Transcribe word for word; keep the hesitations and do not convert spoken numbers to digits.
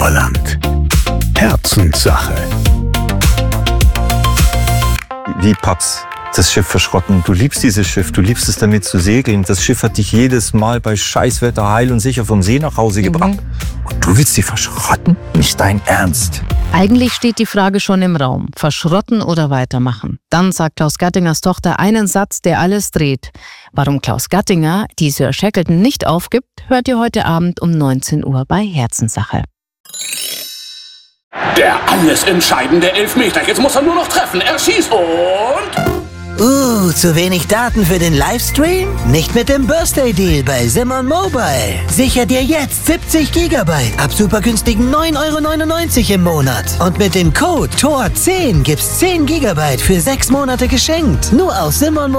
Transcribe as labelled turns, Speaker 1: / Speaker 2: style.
Speaker 1: Holland. Herzenssache.
Speaker 2: Wie Paps das Schiff verschrotten. Du liebst dieses Schiff, du liebst es damit zu segeln. Das Schiff hat dich jedes Mal bei Scheißwetter heil und sicher vom See nach Hause gebracht. Und du willst sie verschrotten? Nicht dein Ernst.
Speaker 3: Eigentlich steht die Frage schon im Raum. Verschrotten oder weitermachen? Dann sagt Klaus Gattingers Tochter einen Satz, der alles dreht. Warum Klaus Gattinger die Sir Shackleton nicht aufgibt, hört ihr heute Abend um neunzehn Uhr bei Herzenssache.
Speaker 4: Der alles entscheidende Elfmeter. Jetzt muss er nur noch treffen. Er schießt und...
Speaker 5: Uh, zu wenig Daten für den Livestream? Nicht mit dem Birthday Deal bei Simon Mobile. Sicher dir jetzt siebzig Gigabyte ab super günstigen neun Euro neunundneunzig im Monat. Und mit dem Code T O R zehn gibt's zehn Gigabyte für sechs Monate geschenkt. Nur aus Simon Mobile.